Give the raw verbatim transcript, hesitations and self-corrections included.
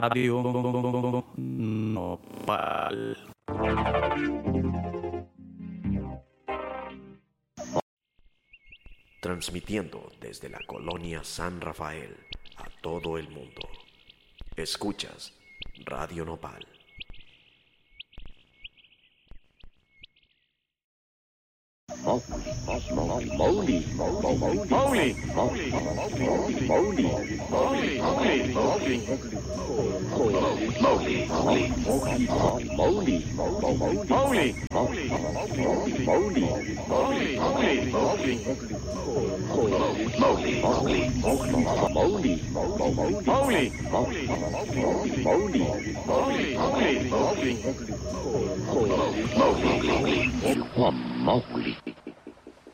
Radio Nopal. Transmitiendo desde la colonia San Rafael a todo el mundo. Escuchas Radio Nopal. Mowgli, Mowgli, Mowgli, Mowgli, Mowgli, Mowgli, Mowgli, Mowgli, Mowgli, Mowgli, Mowgli,